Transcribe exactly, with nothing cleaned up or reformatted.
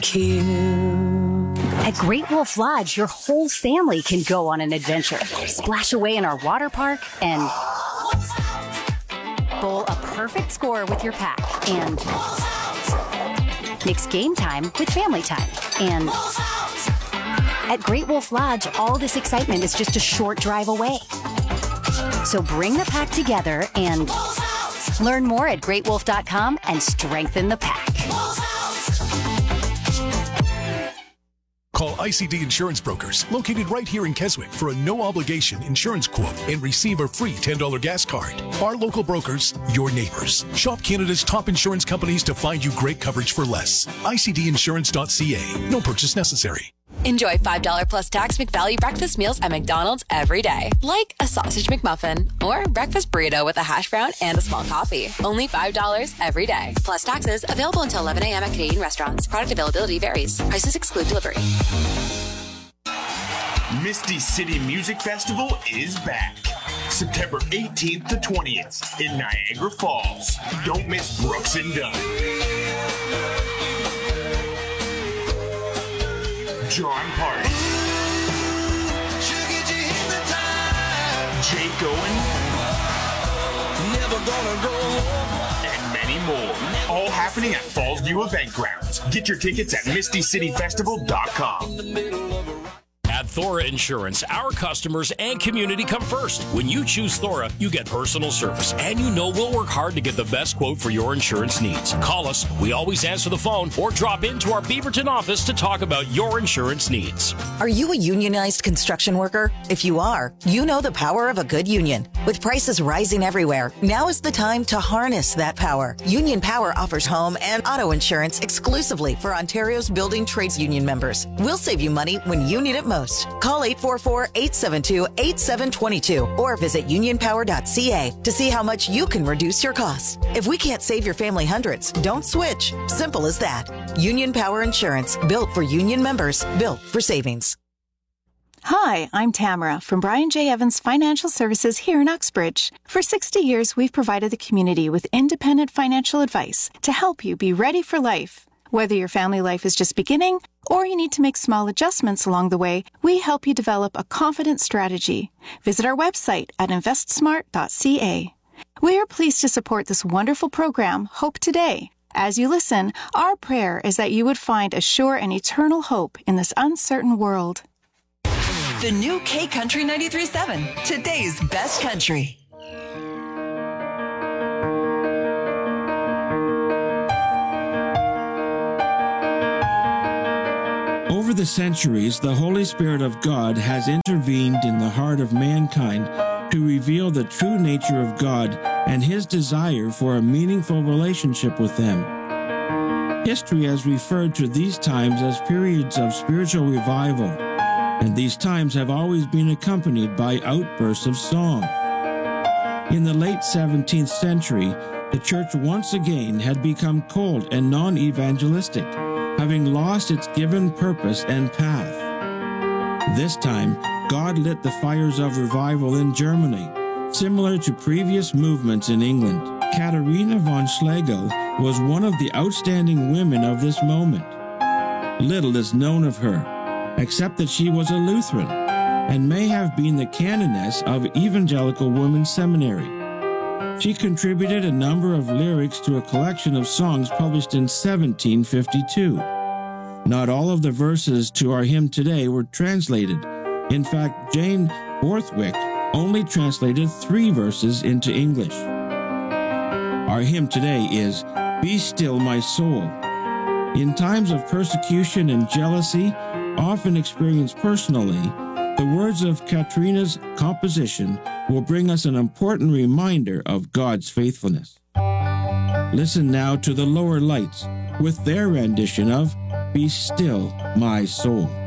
Cute. At Great Wolf Lodge, your whole family can go on an adventure. Splash away in our water park and bowl a perfect score with your pack. And mix game time with family time. And at Great Wolf Lodge, all this excitement is just a short drive away. So bring the pack together and learn more at great wolf dot com and strengthen the pack. Call I C D Insurance Brokers, located right here in Keswick, for a no-obligation insurance quote and receive a free ten dollars gas card. Our local brokers, your neighbors. Shop Canada's top insurance companies to find you great coverage for less. I C D insurance dot C A. No purchase necessary. Enjoy five dollars plus tax McValue breakfast meals at McDonald's every day. Like a sausage McMuffin or breakfast burrito with a hash brown and a small coffee. Only five dollars every day. Plus taxes. Available until eleven a.m. at Canadian restaurants. Product availability varies. Prices exclude delivery. Misty City Music Festival is back. September eighteenth to twentieth in Niagara Falls. Don't miss Brooks and Dunn, John Party, Jake Owen, Never Gonna Go, and many more. All happening at Fallsview Event Grounds. Get your tickets at misty city festival dot com. At Thora Insurance, our customers and community come first. When you choose Thora, you get personal service, and you know we'll work hard to get the best quote for your insurance needs. Call us. We always answer the phone, or drop into our Beaverton office to talk about your insurance needs. Are you a unionized construction worker? If you are, you know the power of a good union. With prices rising everywhere, now is the time to harness that power. Union Power offers home and auto insurance exclusively for Ontario's building trades union members. We'll save you money when you need it most. Call eight four four, eight seven two, eight seven two two or visit union power dot c a to see how much you can reduce your costs. If we can't save your family hundreds, don't switch. Simple as that. Union Power Insurance, built for union members, built for savings. Hi, I'm Tamara from Brian J. Evans Financial Services here in Uxbridge. For sixty years, we've provided the community with independent financial advice to help you be ready for life. Whether your family life is just beginning or you need to make small adjustments along the way, we help you develop a confident strategy. Visit our website at invest smart dot c a. We are pleased to support this wonderful program, Hope Today. As you listen, our prayer is that you would find a sure and eternal hope in this uncertain world. The new K Country ninety-three point seven, today's best country. Over the centuries, the Holy Spirit of God has intervened in the heart of mankind to reveal the true nature of God and His desire for a meaningful relationship with them. History has referred to these times as periods of spiritual revival, and these times have always been accompanied by outbursts of song. In the late seventeenth century, the church once again had become cold and non-evangelistic, having lost its given purpose and path. This time, God lit the fires of revival in Germany, similar to previous movements in England. Katharina von Schlegel was one of the outstanding women of this moment. Little is known of her, except that she was a Lutheran and may have been the canoness of Evangelical Women's Seminary. She contributed a number of lyrics to a collection of songs published in seventeen fifty-two. Not all of the verses to our hymn today were translated. In fact, Jane Borthwick only translated three verses into English. Our hymn today is "Be Still My Soul." In times of persecution and jealousy, often experienced personally, the words of Katrina's composition will bring us an important reminder of God's faithfulness. Listen now to the Lower Lights with their rendition of "Be Still My Soul."